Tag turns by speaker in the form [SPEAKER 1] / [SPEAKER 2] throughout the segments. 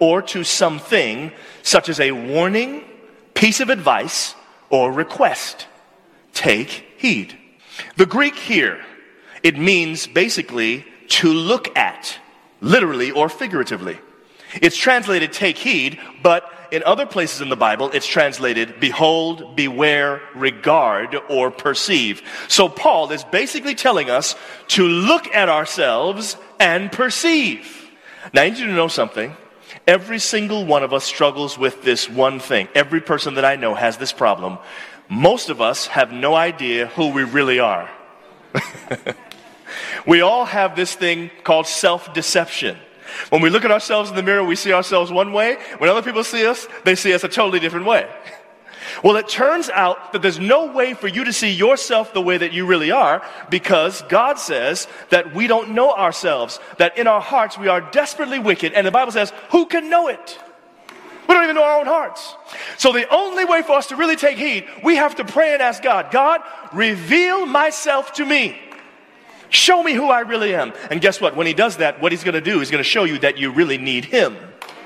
[SPEAKER 1] or to something, such as a warning, piece of advice, or request. Take heed. The Greek here, it means basically to look at, literally or figuratively. It's translated take heed, but in other places in the Bible, it's translated behold, beware, regard, or perceive. So Paul is basically telling us to look at ourselves and perceive. Now I need you to know something. Every single one of us struggles with this one thing. Every person that I know has this problem. Most of us have no idea who we really are. We all have this thing called self-deception. When we look at ourselves in the mirror, we see ourselves one way. When other people see us, they see us a totally different way. Well, it turns out that there's no way for you to see yourself the way that you really are, because God says that we don't know ourselves, that in our hearts we are desperately wicked. And the Bible says, who can know it? We don't even know our own hearts. So the only way for us to really take heed, we have to pray and ask God, God, reveal myself to me. Show me who I really am. And guess what? When he does that, what he's going to do is going to show you that you really need him.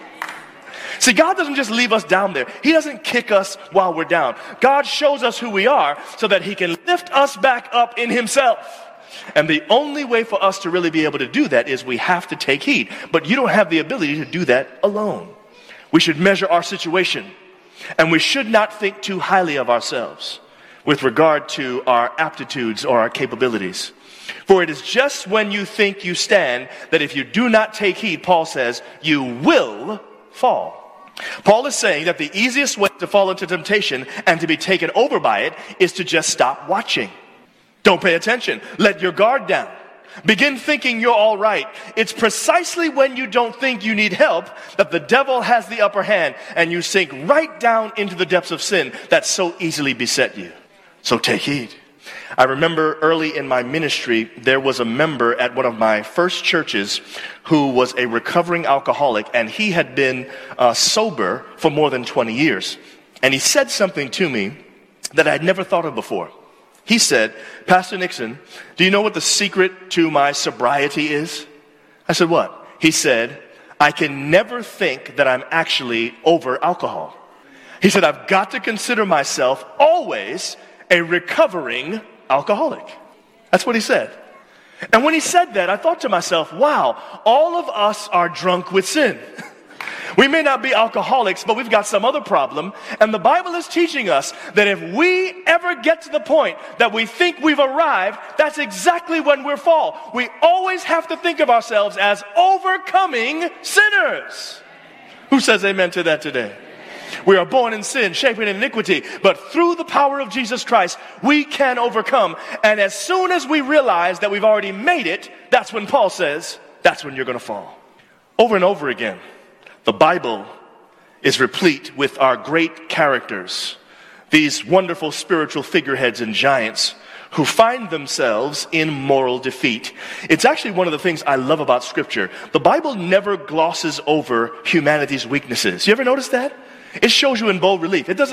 [SPEAKER 1] See, God doesn't just leave us down there. He doesn't kick us while we're down. God shows us who we are so that he can lift us back up in himself. And the only way for us to really be able to do that is we have to take heed. But you don't have the ability to do that alone. We should measure our situation. And we should not think too highly of ourselves with regard to our aptitudes or our capabilities. For it is just when you think you stand that if you do not take heed, Paul says, you will fall. Paul is saying that the easiest way to fall into temptation and to be taken over by it is to just stop watching. Don't pay attention. Let your guard down. Begin thinking you're all right. It's precisely when you don't think you need help that the devil has the upper hand and you sink right down into the depths of sin that so easily beset you. So take heed. I remember early in my ministry, there was a member at one of my first churches who was a recovering alcoholic, and he had been sober for more than 20 years. And he said something to me that I'd never thought of before. He said, Pastor Nixon, do you know what the secret to my sobriety is? I said, what? He said, I can never think that I'm actually over alcohol. He said, I've got to consider myself always a recovering alcoholic. That's what he said. And when he said that, I thought to myself, wow, all of us are drunk with sin. We may not be alcoholics, but we've got some other problem. And the Bible is teaching us that if we ever get to the point that we think we've arrived, that's exactly when we'll fall. We always have to think of ourselves as overcoming sinners. Who says amen to that today? We are born in sin, shaping in iniquity, but through the power of Jesus Christ, we can overcome. And as soon as we realize that we've already made it, that's when Paul says, that's when you're going to fall. Over and over again, the Bible is replete with our great characters, these wonderful spiritual figureheads and giants who find themselves in moral defeat. It's actually one of the things I love about Scripture. The Bible never glosses over humanity's weaknesses. You ever notice that? It shows you in bold relief. It's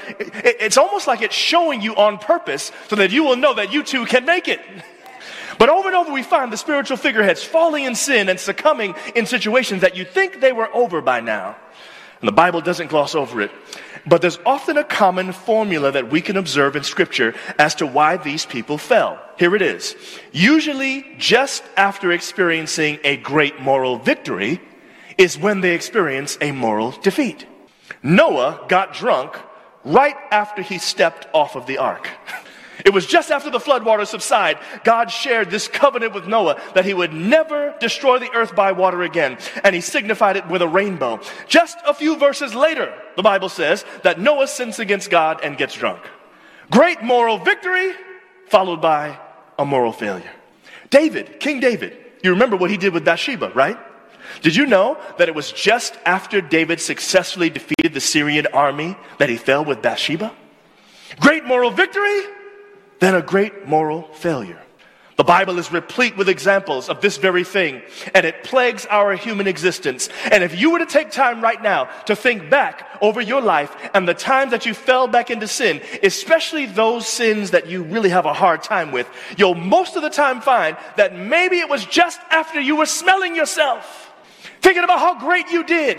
[SPEAKER 1] almost like it's showing you on purpose so that you will know that you too can make it. But over and over we find the spiritual figureheads falling in sin and succumbing in situations that you think they were over by now. And the Bible doesn't gloss over it. But there's often a common formula that we can observe in Scripture as to why these people fell. Here it is. Usually just after experiencing a great moral victory is when they experience a moral defeat. Noah got drunk right after he stepped off of the ark. It was just after the floodwaters subside, God shared this covenant with Noah that he would never destroy the earth by water again. And he signified it with a rainbow. Just a few verses later, the Bible says that Noah sins against God and gets drunk. Great moral victory followed by a moral failure. David, King David, you remember what he did with Bathsheba, right? Did you know that it was just after David successfully defeated the Syrian army that he fell with Bathsheba? Great moral victory, then a great moral failure. The Bible is replete with examples of this very thing, and it plagues our human existence. And if you were to take time right now to think back over your life and the times that you fell back into sin, especially those sins that you really have a hard time with, you'll most of the time find that maybe it was just after you were smelling yourself, thinking about how great you did, just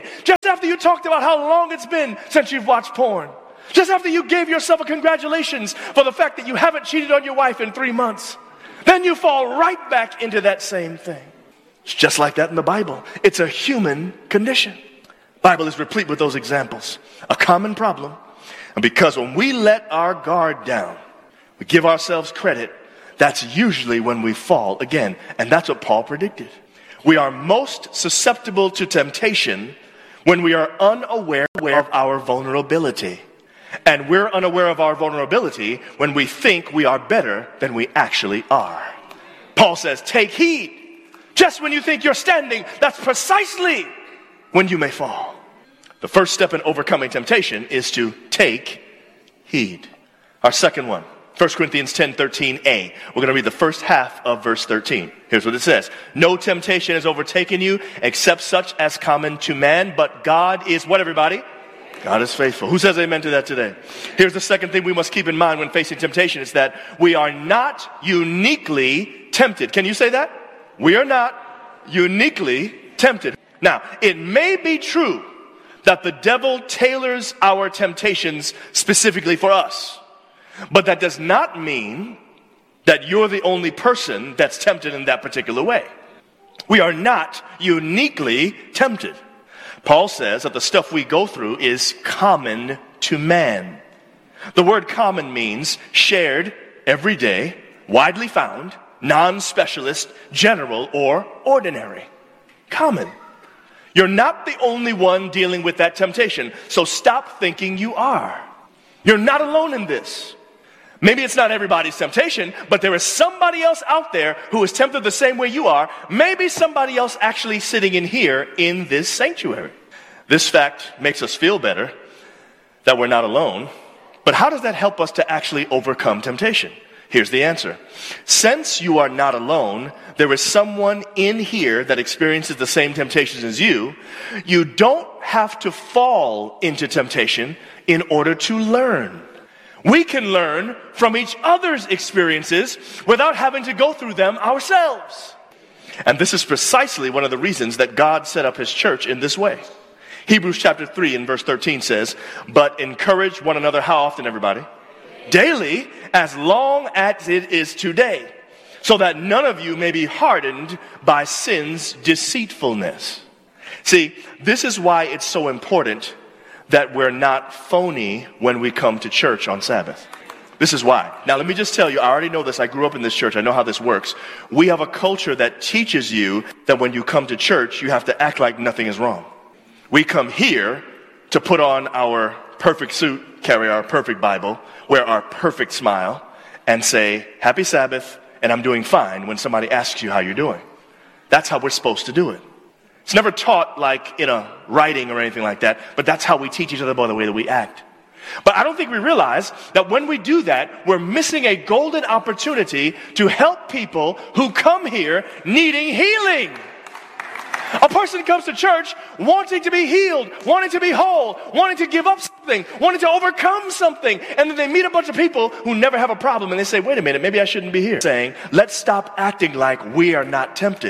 [SPEAKER 1] after you talked about how long it's been since you've watched porn. Just after you gave yourself a congratulations for the fact that you haven't cheated on your wife in 3 months. Then you fall right back into that same thing. It's just like that in the Bible. It's a human condition. The Bible is replete with those examples. A common problem. And because when we let our guard down, we give ourselves credit, that's usually when we fall again. And that's what Paul predicted. We are most susceptible to temptation when we are unaware of our vulnerability. And we're unaware of our vulnerability when we think we are better than we actually are. Paul says, take heed. Just when you think you're standing, that's precisely when you may fall. The first step in overcoming temptation is to take heed. Our second one, 1 Corinthians 10:13a. We're going to read the first half of verse 13. Here's what it says. No temptation has overtaken you except such as common to man, but God is what, everybody? God is faithful. Who says amen to that today? Here's the second thing we must keep in mind when facing temptation is that we are not uniquely tempted. Can you say that? We are not uniquely tempted. Now, it may be true that the devil tailors our temptations specifically for us. But that does not mean that you're the only person that's tempted in that particular way. We are not uniquely tempted. Paul says that the stuff we go through is common to man. The word common means shared, everyday, widely found, non-specialist, general, or ordinary. Common. You're not the only one dealing with that temptation, so stop thinking you are. You're not alone in this. Maybe it's not everybody's temptation, but there is somebody else out there who is tempted the same way you are. Maybe somebody else actually sitting in here in this sanctuary. This fact makes us feel better that we're not alone. But how does that help us to actually overcome temptation? Here's the answer. Since you are not alone, there is someone in here that experiences the same temptations as you. You don't have to fall into temptation in order to learn. We can learn from each other's experiences without having to go through them ourselves. And this is precisely one of the reasons that God set up his church in this way. Hebrews chapter 3 and verse 13 says, but encourage one another how often, everybody? Daily, as long as it is today, so that none of you may be hardened by sin's deceitfulness. See, this is why it's so important that we're not phony when we come to church on Sabbath. This is why. Now, let me just tell you, I already know this. I grew up in this church. I know how this works. We have a culture that teaches you that when you come to church, you have to act like nothing is wrong. We come here to put on our perfect suit, carry our perfect Bible, wear our perfect smile, and say, happy Sabbath, and I'm doing fine when somebody asks you how you're doing. That's how we're supposed to do it. It's never taught like in a writing or anything like that, but that's how we teach each other by the way that we act. But I don't think we realize that when we do that, we're missing a golden opportunity to help people who come here needing healing. A person comes to church wanting to be healed, wanting to be whole, wanting to give up something, wanting to overcome something. And then they meet a bunch of people who never have a problem and they say, wait a minute, maybe I shouldn't be here. Saying, let's stop acting like we are not tempted.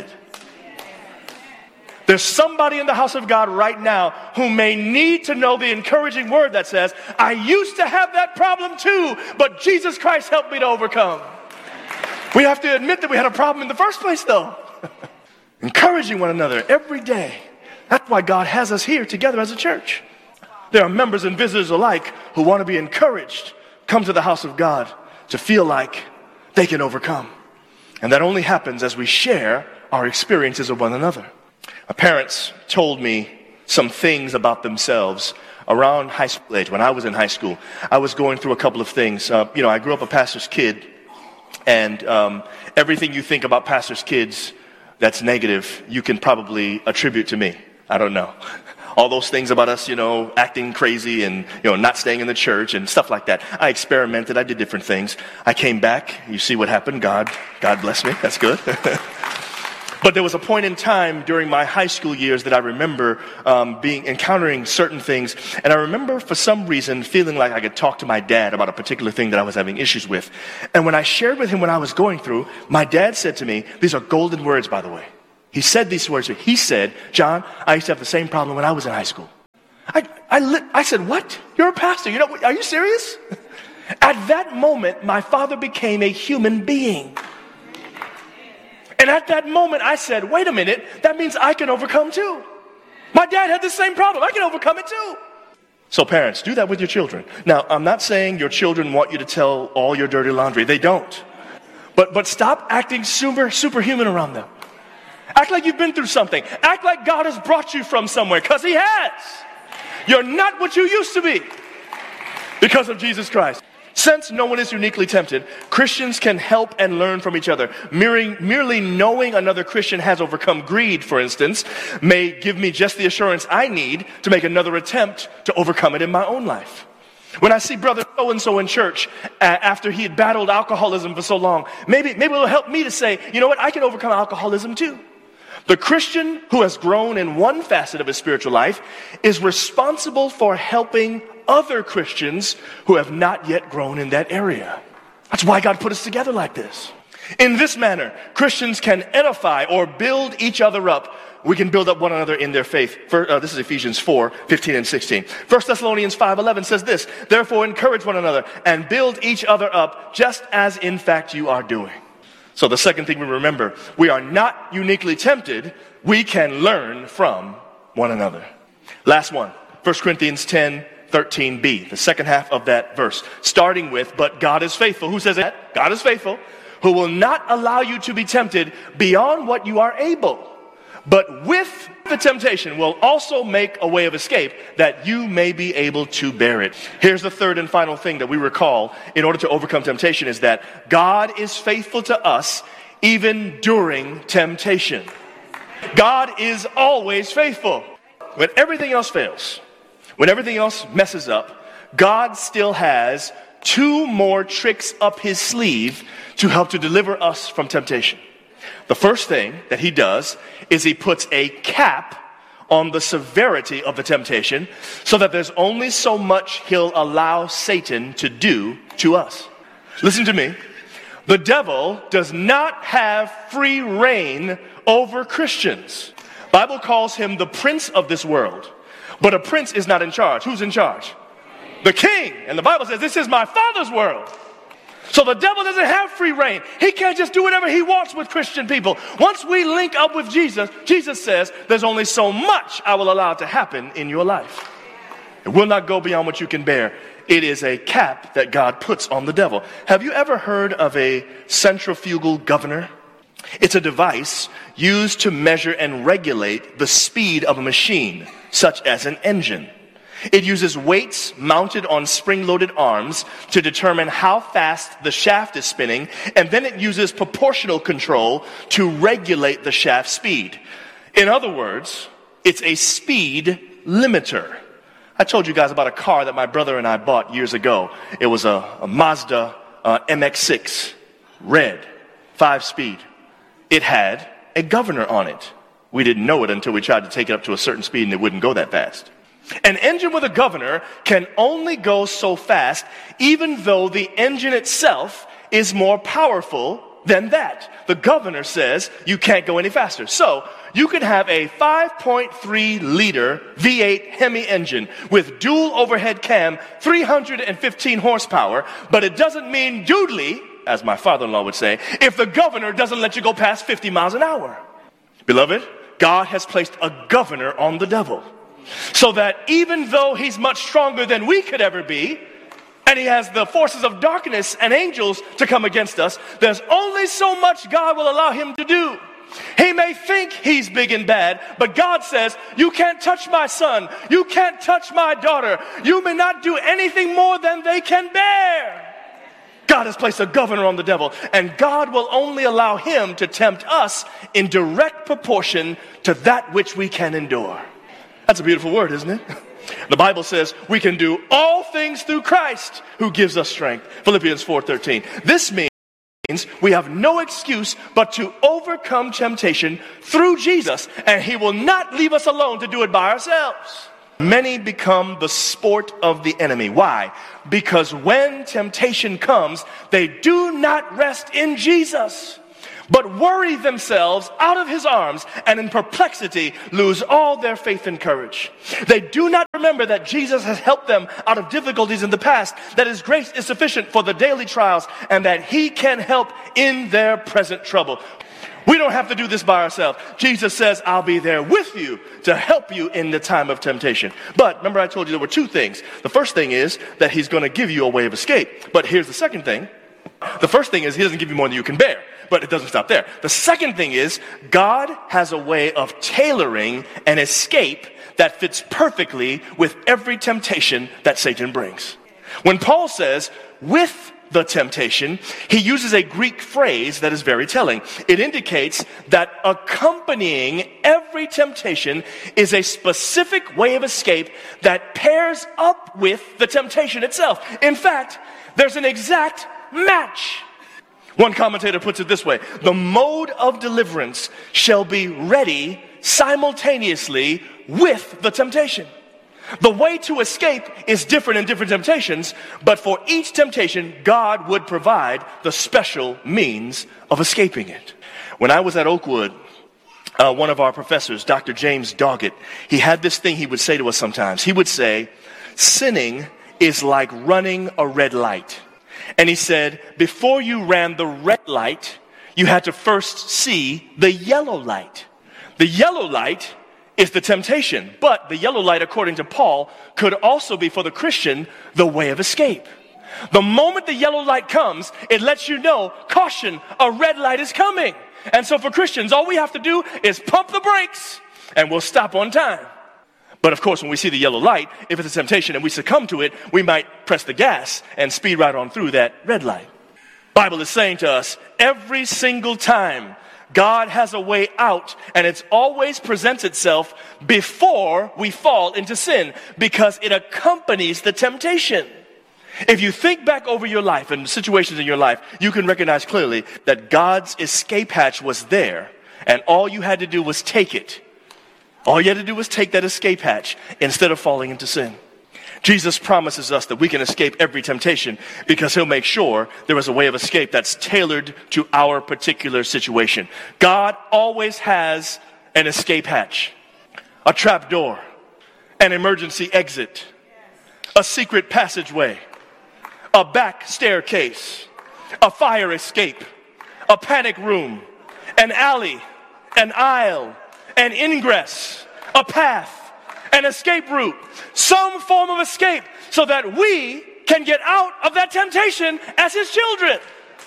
[SPEAKER 1] There's somebody in the house of God right now who may need to know the encouraging word that says, I used to have that problem too, but Jesus Christ helped me to overcome. We have to admit that we had a problem in the first place though. Encouraging one another every day. That's why God has us here together as a church. There are members and visitors alike who want to be encouraged, come to the house of God to feel like they can overcome. And that only happens as we share our experiences with one another. My parents told me some things about themselves around high school age. When I was in high school, I was going through a couple of things. I grew up a pastor's kid, and everything you think about pastor's kids that's negative, you can probably attribute to me. I don't know. All those things about us, acting crazy and, not staying in the church and stuff like that. I experimented. I did different things. I came back. You see what happened. God bless me. That's good. But there was a point in time during my high school years that I remember encountering certain things. And I remember for some reason feeling like I could talk to my dad about a particular thing that I was having issues with. And when I shared with him what I was going through, my dad said to me, these are golden words, by the way. He said these words. He said, John, I used to have the same problem when I was in high school. I said, what? You're a pastor? Are you serious? At that moment, my father became a human being. And at that moment, I said, wait a minute, that means I can overcome too. My dad had the same problem. I can overcome it too. So parents, do that with your children. Now, I'm not saying your children want you to tell all your dirty laundry. They don't. But stop acting superhuman around them. Act like you've been through something. Act like God has brought you from somewhere, because He has. You're not what you used to be because of Jesus Christ. Since no one is uniquely tempted, Christians can help and learn from each other. Merely knowing another Christian has overcome greed, for instance, may give me just the assurance I need to make another attempt to overcome it in my own life. When I see brother so-and-so in church after he had battled alcoholism for so long, maybe it'll help me to say, you know what, I can overcome alcoholism too. The Christian who has grown in one facet of his spiritual life is responsible for helping other Christians who have not yet grown in that area. That's why God put us together like this. In this manner, Christians can edify or build each other up. We can build up one another in their faith. This is Ephesians 4:15 and 16. 1 Thessalonians 5:11 says this, therefore encourage one another and build each other up just as in fact you are doing. So the second thing we remember, we are not uniquely tempted. We can learn from one another. Last one, 1 Corinthians 10:13b, the second half of that verse, starting with, but God is faithful. Who says that? God is faithful, who will not allow you to be tempted beyond what you are able, but with the temptation will also make a way of escape that you may be able to bear it. Here's the third and final thing that we recall in order to overcome temptation is that God is faithful to us even during temptation. God is always faithful. When everything else fails, when everything else messes up, God still has two more tricks up His sleeve to help to deliver us from temptation. The first thing that He does is He puts a cap on the severity of the temptation so that there's only so much He'll allow Satan to do to us. Listen to me. The devil does not have free reign over Christians. The Bible calls him the prince of this world. But a prince is not in charge. Who's in charge? The king. And the Bible says, this is my Father's world. So the devil doesn't have free reign. He can't just do whatever he wants with Christian people. Once we link up with Jesus, Jesus says, there's only so much I will allow to happen in your life. It will not go beyond what you can bear. It is a cap that God puts on the devil. Have you ever heard of a centrifugal governor? It's a device used to measure and regulate the speed of a machine, such as an engine. It uses weights mounted on spring-loaded arms to determine how fast the shaft is spinning, and then it uses proportional control to regulate the shaft speed. In other words, it's a speed limiter. I told you guys about a car that my brother and I bought years ago. It was a Mazda MX-6, red, 5-speed. It had a governor on it. We didn't know it until we tried to take it up to a certain speed and it wouldn't go that fast. An engine with a governor can only go so fast, even though the engine itself is more powerful than that. The governor says you can't go any faster. So you can have a 5.3 liter V8 Hemi engine with dual overhead cam, 315 horsepower, but it doesn't mean doodly, as my father-in-law would say, if the governor doesn't let you go past 50 miles an hour. Beloved, God has placed a governor on the devil, so that even though he's much stronger than we could ever be, and he has the forces of darkness and angels to come against us, there's only so much God will allow him to do. He may think he's big and bad, but God says, you can't touch my son. You can't touch my daughter. You may not do anything more than they can bear. God has placed a governor on the devil, and God will only allow him to tempt us in direct proportion to that which we can endure. That's a beautiful word, isn't it? The Bible says we can do all things through Christ who gives us strength. Philippians 4:13. This means we have no excuse but to overcome temptation through Jesus, and he will not leave us alone to do it by ourselves. Many become the sport of the enemy. Why? Because when temptation comes, they do not rest in Jesus, but worry themselves out of his arms, and in perplexity lose all their faith and courage. They do not remember that Jesus has helped them out of difficulties in the past, that his grace is sufficient for the daily trials, and that he can help in their present trouble. We don't have to do this by ourselves. Jesus says, I'll be there with you to help you in the time of temptation. But remember, I told you there were two things. The first thing is that he's going to give you a way of escape. But here's the second thing. The first thing is he doesn't give you more than you can bear. But it doesn't stop there. The second thing is God has a way of tailoring an escape that fits perfectly with every temptation that Satan brings. When Paul says, with the temptation, he uses a Greek phrase that is very telling. It indicates that accompanying every temptation is a specific way of escape that pairs up with the temptation itself. In fact, there's an exact match. One commentator puts it this way: the mode of deliverance shall be ready simultaneously with the temptation. The way to escape is different in different temptations, but for each temptation, God would provide the special means of escaping it. When I was at Oakwood, one of our professors, Dr. James Doggett, he had this thing he would say to us sometimes. He would say, sinning is like running a red light. And he said, before you ran the red light, you had to first see the yellow light. The yellow light is the temptation, but the yellow light, according to Paul, could also be for the Christian the way of escape. The moment the yellow light comes, it lets you know, caution, a red light is coming. And so for Christians, all we have to do is pump the brakes and we'll stop on time. But of course, when we see the yellow light, if it's a temptation and we succumb to it, we might press the gas and speed right on through that red light. Bible is saying to us, every single time God has a way out, and it always presents itself before we fall into sin, because it accompanies the temptation. If you think back over your life and situations in your life, you can recognize clearly that God's escape hatch was there, and all you had to do was take it. All you had to do was take that escape hatch instead of falling into sin. Jesus promises us that we can escape every temptation because he'll make sure there is a way of escape that's tailored to our particular situation. God always has an escape hatch, a trap door, an emergency exit, a secret passageway, a back staircase, a fire escape, a panic room, an alley, an aisle, an ingress, a path, an escape route, some form of escape so that we can get out of that temptation as his children.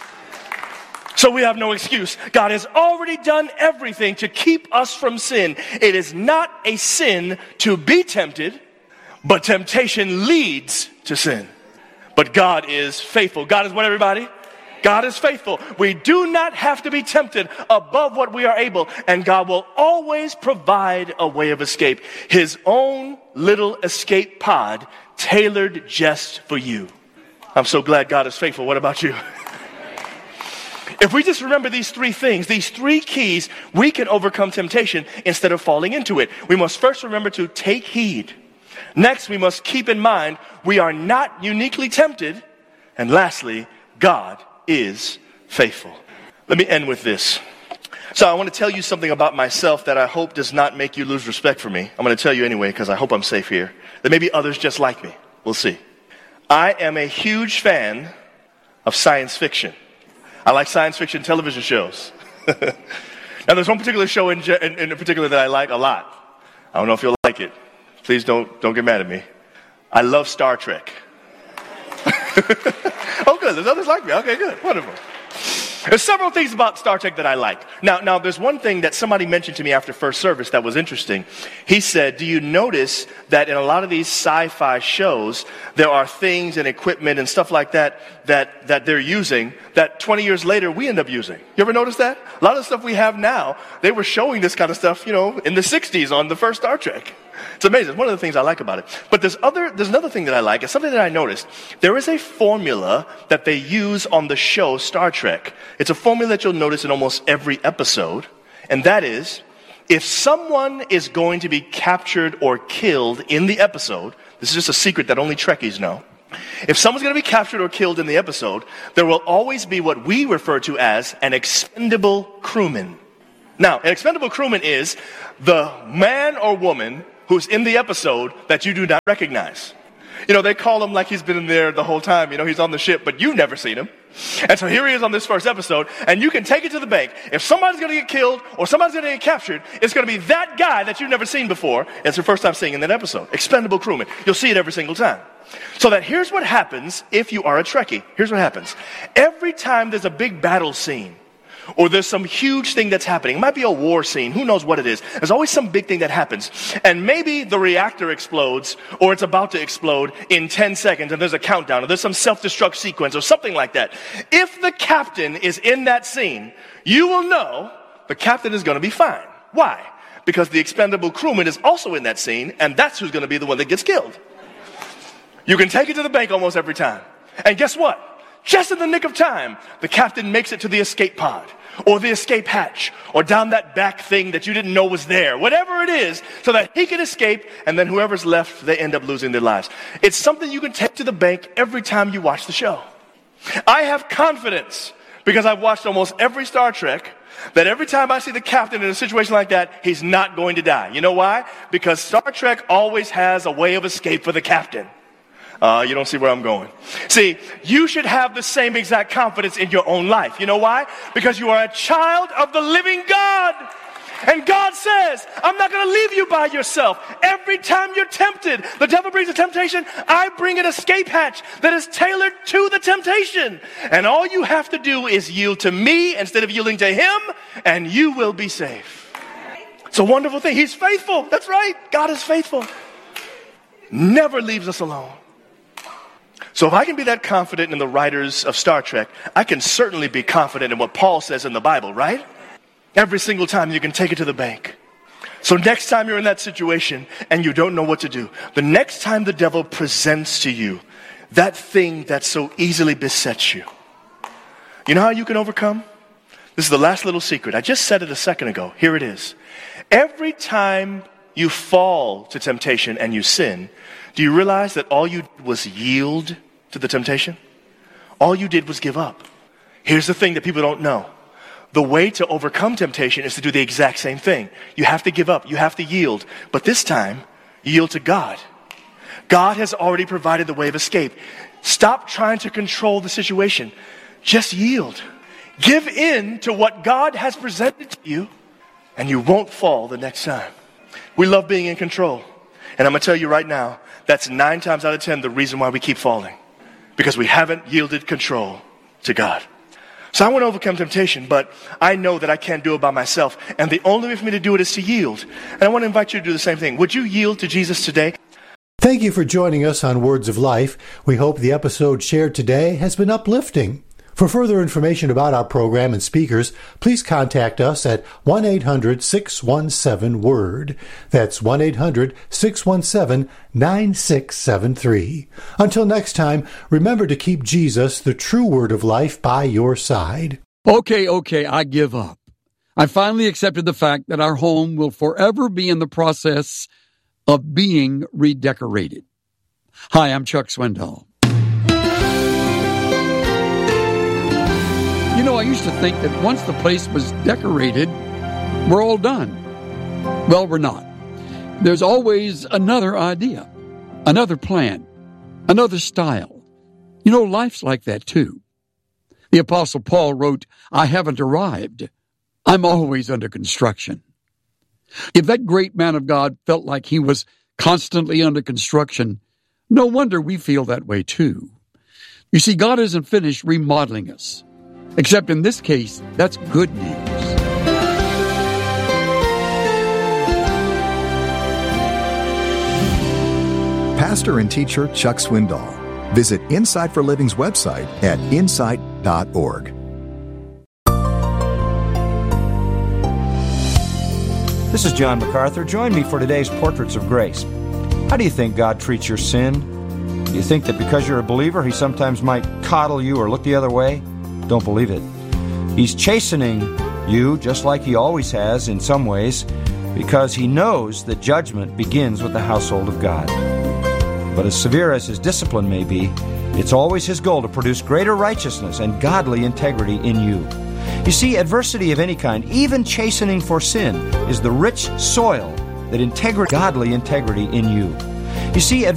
[SPEAKER 1] So we have no excuse. God has already done everything to keep us from sin. It is not a sin to be tempted, but temptation leads to sin. But God is faithful. God is what, everybody? God is faithful. We do not have to be tempted above what we are able, and God will always provide a way of escape. His own little escape pod tailored just for you. I'm so glad God is faithful. What about you? If we just remember these three things, these three keys, we can overcome temptation instead of falling into it. We must first remember to take heed. Next, we must keep in mind we are not uniquely tempted. And lastly, God is faithful. Let me end with this. So I want to tell you something about myself that I hope does not make you lose respect for me. I'm going to tell you anyway because I hope I'm safe here. There may be others just like me. We'll see. I am a huge fan of science fiction. I like science fiction television shows. Now there's one particular show in particular that I like a lot. I don't know if you'll like it. Please don't get mad at me. I love Star Trek. Oh, good. There's others like me. Okay, good. Wonderful. There's several things about Star Trek that I like. Now, there's one thing that somebody mentioned to me after first service that was interesting. He said, do you notice that in a lot of these sci-fi shows, there are things and equipment and stuff like that they're using that 20 years later we end up using? You ever notice that? A lot of the stuff we have now, they were showing this kind of stuff, in the 60s on the first Star Trek. It's amazing. It's one of the things I like about it. But there's another thing that I like. It's something that I noticed. There is a formula that they use on the show Star Trek. It's a formula that you'll notice in almost every episode. And that is, if someone is going to be captured or killed in the episode, this is just a secret that only Trekkies know. If someone's going to be captured or killed in the episode, there will always be what we refer to as an expendable crewman. Now, an expendable crewman is the man or woman who's in the episode that you do not recognize. You know, they call him like he's been in there the whole time. You know, he's on the ship, but you've never seen him. And so here he is on this first episode, and you can take it to the bank. If somebody's going to get killed or somebody's going to get captured, it's going to be that guy that you've never seen before. It's your first time seeing in that episode. Expendable crewman. You'll see it every single time. So that here's what happens if you are a Trekkie. Here's what happens. Every time there's a big battle scene, or there's some huge thing that's happening. It might be a war scene. Who knows what it is? There's always some big thing that happens. And maybe the reactor explodes, or it's about to explode in 10 seconds, and there's a countdown, or there's some self-destruct sequence, or something like that. If the captain is in that scene, you will know the captain is going to be fine. Why? Because the expendable crewman is also in that scene, and that's who's going to be the one that gets killed. You can take it to the bank almost every time. And guess what? Just in the nick of time, the captain makes it to the escape pod, or the escape hatch, or down that back thing that you didn't know was there, whatever it is, so that he can escape, and then whoever's left, they end up losing their lives. It's something you can take to the bank every time you watch the show. I have confidence, because I've watched almost every Star Trek, that every time I see the captain in a situation like that, he's not going to die. You know why? Because Star Trek always has a way of escape for the captain. You don't see where I'm going. See, you should have the same exact confidence in your own life. You know why? Because you are a child of the living God. And God says, I'm not going to leave you by yourself. Every time you're tempted, the devil brings a temptation, I bring an escape hatch that is tailored to the temptation. And all you have to do is yield to me instead of yielding to him, and you will be safe. It's a wonderful thing. He's faithful. That's right. God is faithful. Never leaves us alone. So if I can be that confident in the writers of Star Trek, I can certainly be confident in what Paul says in the Bible, right? Every single time you can take it to the bank. So next time you're in that situation and you don't know what to do, the next time the devil presents to you that thing that so easily besets you, you know how you can overcome? This is the last little secret. I just said it a second ago. Here it is. Every time you fall to temptation and you sin, do you realize that all you did was yield to the temptation? All you did was give up. Here's the thing that people don't know. The way to overcome temptation is to do the exact same thing. You have to give up. You have to yield. But this time, yield to God. God has already provided the way of escape. Stop trying to control the situation. Just yield. Give in to what God has presented to you, and you won't fall the next time. We love being in control. And I'm going to tell you right now, that's 9 times out of 10 the reason why we keep falling. Because we haven't yielded control to God. So I want to overcome temptation, but I know that I can't do it by myself. And the only way for me to do it is to yield. And I want to invite you to do the same thing. Would you yield to Jesus today?
[SPEAKER 2] Thank you for joining us on Words of Life. We hope the episode shared today has been uplifting. For further information about our program and speakers, please contact us at 1-800-617-WORD. That's 1-800-617-9673. Until next time, remember to keep Jesus, the true Word of life, by your side.
[SPEAKER 3] Okay, I give up. I finally accepted the fact that our home will forever be in the process of being redecorated. Hi, I'm Chuck Swindoll. You know, I used to think that once the place was decorated, we're all done. Well, we're not. There's always another idea, another plan, another style. You know, life's like that too. The Apostle Paul wrote, I haven't arrived. I'm always under construction. If that great man of God felt like he was constantly under construction, no wonder we feel that way too. You see, God isn't finished remodeling us. Except in this case, that's good news.
[SPEAKER 4] Pastor and teacher Chuck Swindoll. Visit Insight for Living's website at insight.org.
[SPEAKER 5] This is John MacArthur. Join me for today's Portraits of Grace. How do you think God treats your sin? Do you think that because you're a believer, He sometimes might coddle you or look the other way? Don't believe it. He's chastening you just like He always has in some ways, because He knows that judgment begins with the household of God. But as severe as his discipline may be, it's always his goal to produce greater righteousness and godly integrity in you. You see, adversity of any kind, even chastening for sin, is the rich soil that godly integrity in you. You see,